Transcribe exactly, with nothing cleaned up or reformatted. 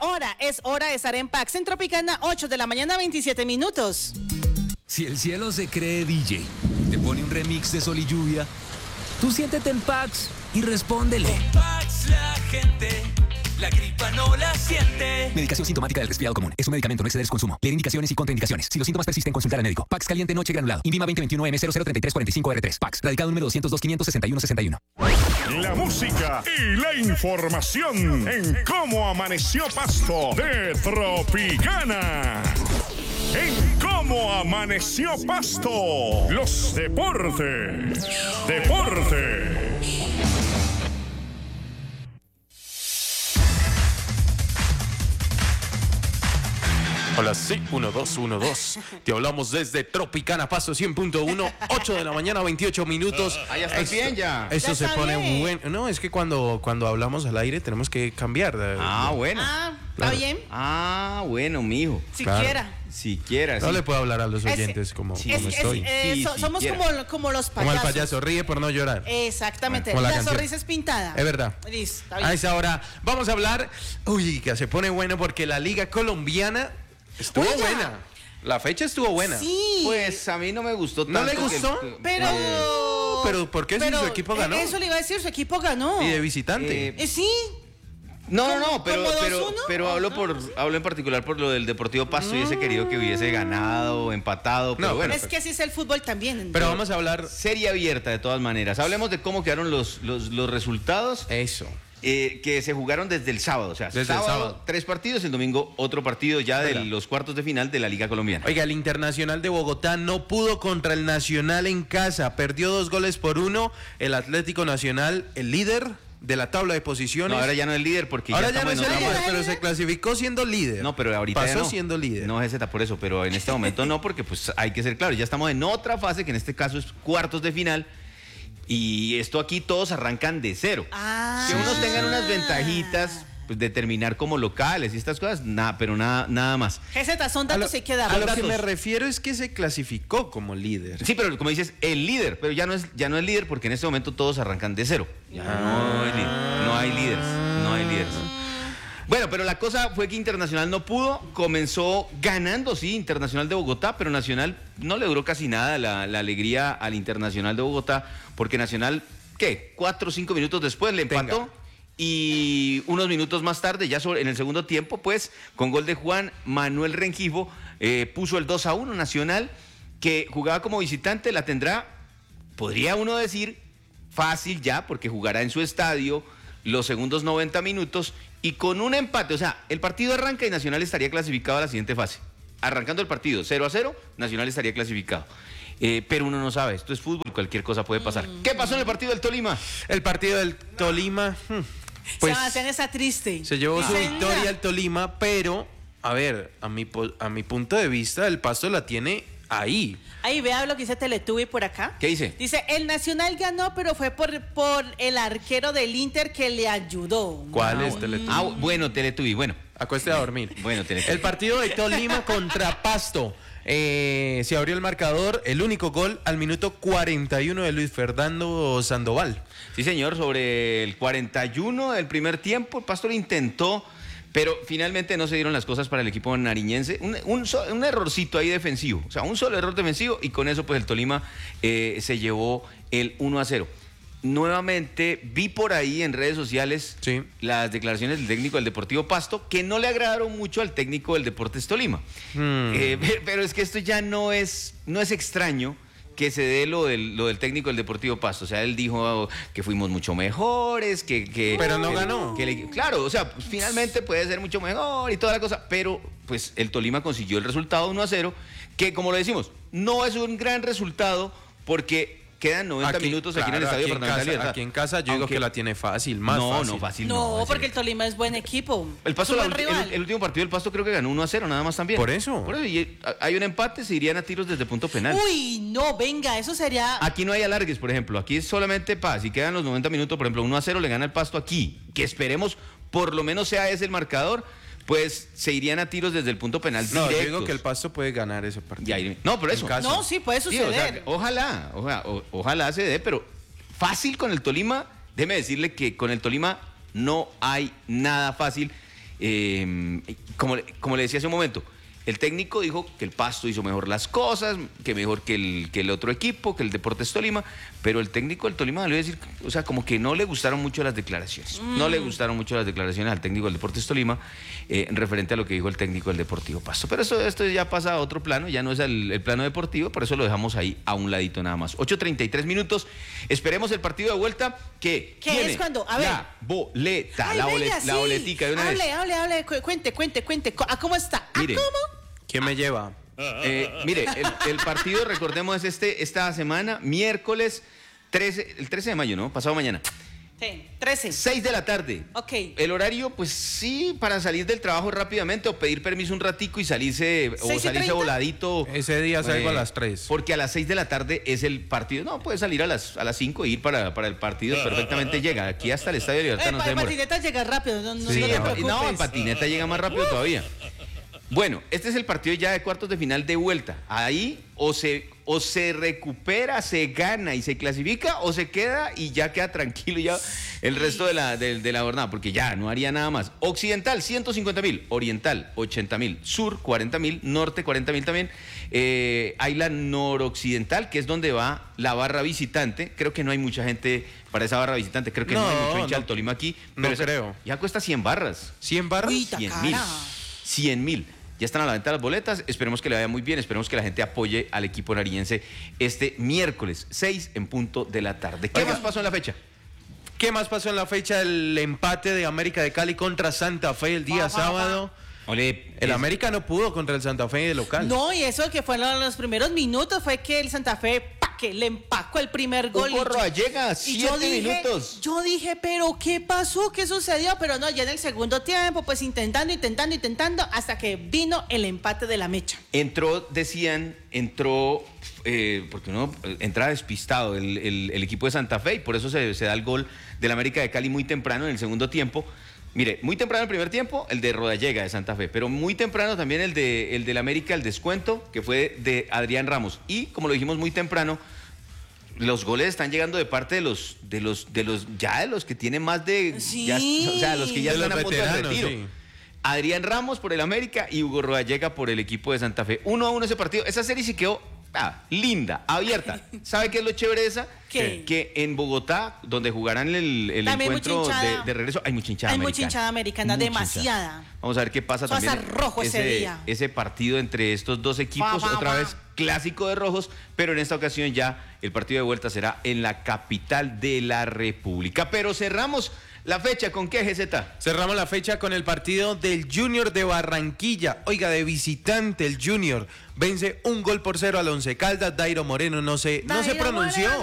hora, es hora de estar en Pax en Tropicana, ocho de la mañana, veintisiete minutos. Si el cielo se cree D J y te pone un remix de Sol y Lluvia, tú siéntete en Pax y respóndele. Con Pax la gente, la gripa no la siente. Medicación sintomática del resfriado común. Es un medicamento, no exceder su consumo. Leer indicaciones y contraindicaciones. Si los síntomas persisten, consultar al médico. Pax caliente noche granulado. Invima veinte veintiuno M cero cero treinta y tres cuarenta y cinco R tres. Pax. Radicado número doscientos dos, quinientos sesenta y uno, sesenta y uno. La música y la información en Cómo Amaneció Pasto de Tropicana. En Cómo Amaneció Pasto, los deportes. Deportes. Hola, sí, uno dos uno dos. Te hablamos desde Tropicana Pasto cien punto uno, ocho de la mañana, veintiocho minutos. Ah, ya está esto, bien ya. Esto Ya se está pone bien. bueno. No, es que cuando, cuando hablamos al aire tenemos que cambiar. de- Ah, bueno. Ah, Claro. ¿está bien? Ah, bueno, mijo. Siquiera. Siquiera. No sí. le puedo hablar a los Es- oyentes como, Es, como es- estoy. eh, Sí, so- somos siquiera. como, como los Como payasos. el payaso, ríe por no llorar. Exactamente. Como la La, canción. sonrisa es pintada. Es verdad. Listo, está A bien. esa hora vamos a hablar. Uy, que se pone bueno porque la Liga Colombiana estuvo Oiga. buena. La fecha estuvo buena. Sí. Pues a mí no me gustó tanto. ¿No le que- gustó? que- pero... eh, pero ¿por qué si pero, su equipo ganó? eh, Eso le iba a decir, su equipo ganó. Y de visitante. Eh, Eh, sí. No, no, ¿Cómo- no, pero, cómo pero, dos uno? pero ¿O hablo no? por, hablo en particular por lo del Deportivo Pasto y ese querido que hubiese ganado, empatado, pero No, bueno. es que así es el fútbol también. Pero vamos a hablar. Serie abierta de todas maneras. Hablemos de cómo quedaron los, los, los resultados Eso. eh, que se jugaron desde el sábado. O sea, Desde el sábado, sábado. tres partidos, el domingo otro partido ya de Oiga. los cuartos de final de la Liga Colombiana. Oiga, el Internacional de Bogotá no pudo contra el Nacional en casa. Perdió dos goles por uno. El Atlético Nacional, el líder de la tabla de posiciones. No, ahora ya no es líder porque Ahora ya ya no estamos es en el otra líder, fase. pero se clasificó siendo líder. No, pero ahorita Pasó ya no. siendo líder. No, es por eso, pero en este momento no, porque pues hay que ser claro, ya estamos en otra fase, que en este caso es cuartos de final, y esto aquí todos arrancan de cero. Ah. Que unos tengan unas ventajitas, pues de terminar como locales y estas cosas, nada, pero nada, nada más. G Z, son A lo, datos y hay que a darlos. lo que datos. me refiero es que se clasificó como líder. Sí, pero como dices, el líder, pero ya no es, ya no es líder porque en este momento todos arrancan de cero. Ya no hay líder, no hay líderes, no hay líderes. Bueno, pero la cosa fue que Internacional no pudo, comenzó ganando, sí, Internacional de Bogotá, pero Nacional no le duró casi nada la, la alegría al Internacional de Bogotá, porque Nacional, ¿qué? Cuatro o cinco minutos después le empató. Venga. Y unos minutos más tarde, ya sobre, en el segundo tiempo, pues, con gol de Juan Manuel Rengifo, eh, puso el dos a uno Nacional, que jugaba como visitante, la tendrá, podría uno decir, fácil ya, porque jugará en su estadio los segundos noventa minutos y con un empate, o sea, el partido arranca y Nacional estaría clasificado a la siguiente fase. Arrancando el partido cero a cero, Nacional estaría clasificado. Eh, pero uno no sabe, esto es fútbol, cualquier cosa puede pasar. ¿Qué pasó en el partido del Tolima? El partido del Tolima, hmm, pues Sebastián está triste. se llevó su Dice, victoria "Mira, el Tolima, pero, a ver, a mi, po- a mi punto de vista, el Pasto la tiene ahí. Ahí vea lo que dice Teletubi por acá. ¿Qué dice? Dice, el Nacional ganó, pero fue por, por el arquero del Inter que le ayudó. ¿Cuál Ah, es Teletubi? Ah, bueno, Teletubi, bueno. Acueste a dormir. Bueno, Teletubi. El partido de Tolima contra Pasto. Eh, se abrió el marcador, el único gol al minuto cuarenta y uno de Luis Fernando Sandoval. Sí, señor, sobre el cuarenta y uno del primer tiempo, el Pastor intentó, pero finalmente no se dieron las cosas para el equipo nariñense. Un, un, so- un errorcito ahí defensivo, o sea, un solo error defensivo y con eso pues el Tolima eh, se llevó el uno a cero. Nuevamente vi por ahí en redes sociales Sí. las declaraciones del técnico del Deportivo Pasto que no le agradaron mucho al técnico del Deportes Tolima. Hmm. Eh, pe- pero es que esto ya no es, no es extraño que se dé lo del, lo del técnico del Deportivo Pasto. O sea, él dijo que fuimos mucho mejores, que... que Pero no que- ganó. que le- claro, o sea, pues, finalmente puede ser mucho mejor y toda la cosa, pero pues el Tolima consiguió el resultado uno a cero, que como lo decimos, no es un gran resultado porque quedan noventa minutos aquí en el claro, Estadio aquí en Fernando casa, Libertad. aquí en casa yo digo Aunque- que la tiene fácil, más no, fácil. no, fácil No, no. porque el Tolima es buen equipo. El, Pasto, Es la un buen ulti- rival. el, el último partido del Pasto creo que ganó uno a cero, nada más también. Por eso. Por eso, y eh, hay un empate, se irían a tiros desde punto penal. Uy, no, venga, eso sería... Aquí no hay alargues, por ejemplo. Aquí es solamente paz. Si quedan los noventa minutos, por ejemplo, uno a cero le gana el Pasto aquí. Que esperemos, por lo menos sea ese el marcador, pues se irían a tiros desde el punto penal. No, yo directos. digo que el Pasto puede ganar ese partido. Y ahí- no, por eso. En casa. No, sí, puede Sí, o suceder. sea, ojalá, ojalá, o- ojalá se dé, pero fácil con el Tolima. Déjeme decirle que con el Tolima no hay nada fácil. Eh, como, como le decía hace un momento, el técnico dijo que el Pasto hizo mejor las cosas, que mejor que el, que el otro equipo, que el Deportes Tolima, pero el técnico del Tolima le voy a decir, o sea, como que no le gustaron mucho las declaraciones. Mm. No le gustaron mucho las declaraciones al técnico del Deportes Tolima eh, referente a lo que dijo el técnico del Deportivo Pasto. Pero eso, esto ya pasa a otro plano, ya no es el, el plano deportivo, por eso lo dejamos ahí a un ladito nada más. ocho treinta y tres minutos, esperemos el partido de vuelta que ¿Qué tiene es cuando? A ver. la boleta, Ay, la, venga, bolet, sí. la boletica de una hable, vez. Hable, hable, hable, cuente, cuente, cuente. ¿A cómo está? ¿A Mire. cómo? ¿Quién me lleva? Eh, mire, el, el partido, recordemos, es este, esta semana, miércoles trece, el trece de mayo, ¿no? Pasado mañana. Sí, trece. seis de la tarde. Ok. El horario, pues sí, para salir del trabajo rápidamente o pedir permiso un ratico y salirse, o ¿seis y salirse treinta? voladito. Ese día salgo Eh, a las tres. Porque a las seis de la tarde es el partido. No, puede salir a las, a las cinco e ir para, para el partido, perfectamente llega. Aquí hasta el Estadio de Libertad Eh, no pa- se el demora. patineta llega rápido, no, no, Sí, no te en pa- preocupes. no, en patineta llega más rápido todavía. Bueno, este es el partido ya de cuartos de final de vuelta. Ahí o se, o se recupera, se gana y se clasifica, o se queda y ya queda tranquilo ya el resto de la, de, de la jornada, porque ya no haría nada más. Occidental, ciento cincuenta mil. Oriental, ochenta mil. Sur, cuarenta mil. Norte, cuarenta mil también. Eh, hay la noroccidental, que es donde va la barra visitante. Creo que no hay mucha gente para esa barra visitante. Creo que no, No, hay mucho hincha no, del Tolima aquí. no esa- creo. Ya cuesta cien barras. ¿cien barras? Uy, ta cien cara. mil. cien mil. Ya están a la venta las boletas. Esperemos que le vaya muy bien. Esperemos que la gente apoye al equipo nariñense este miércoles, seis en punto de la tarde. ¿Qué Oiga. más pasó en la fecha? ¿Qué más pasó en la fecha? El empate de América de Cali contra Santa Fe el día Pa, pa, pa. sábado. Ole, El es- América no pudo contra el Santa Fe de local. No, y eso que fueron los primeros minutos fue que el Santa Fe pa, que le empacó el primer gol. Hugo y yo- Rodallega, y yo siete dije, minutos. Yo dije, pero ¿qué pasó? ¿Qué sucedió? Pero no, ya en el segundo tiempo, pues intentando, intentando, intentando, hasta que vino el empate de la mecha. Entró, decían, entró, eh, porque uno eh, entra despistado el, el- el equipo de Santa Fe y por eso se, se da el gol del América de Cali muy temprano en el segundo tiempo. Mire, muy temprano el primer tiempo, el de Rodallega de Santa Fe, pero muy temprano también el de el del América, el descuento, que fue de Adrián Ramos. Y como lo dijimos muy temprano, los goles están llegando de parte de los, de los, de los, ya de los que tienen más de, Sí. ya- o sea, los que ya De los están a punto del veteranos, retiro. sí. Adrián Ramos por el América y Hugo Rodallega por el equipo de Santa Fe. Uno a uno ese partido. Esa serie sí quedó ah, linda, abierta. ¿Sabe qué es lo chévere de esa? ¿Qué? Que en Bogotá, donde jugarán el, el También mucha encuentro de, hinchada. de regreso, hay mucha hinchada Hay mucha americana. hinchada americana, Mucha demasiada. hinchada. Vamos a ver qué pasa Eso va a también. estar rojo ese día. ese partido entre estos dos equipos, Va, va, otra va. vez clásico de rojos, pero en esta ocasión ya el partido de vuelta será en la capital de la República. Pero cerramos la fecha con qué, G Z. Cerramos la fecha con el partido del Junior de Barranquilla. Oiga, de visitante el Junior vence un gol por cero al Once Caldas. Dairo Moreno no se, no se Dairo pronunció. Moreno.